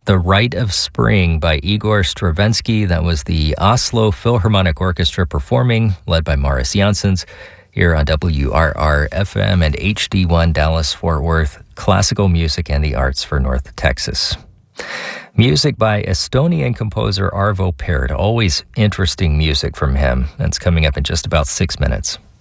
The Rite of Spring by Igor Stravinsky. That was the Oslo Philharmonic Orchestra performing, led by Morris Janssens, here on WRR-FM and HD1 Dallas-Fort Worth, classical music and the arts for North Texas. Music by Estonian composer Arvo Pärt. Always interesting music from him. That's coming up in just about 6 minutes.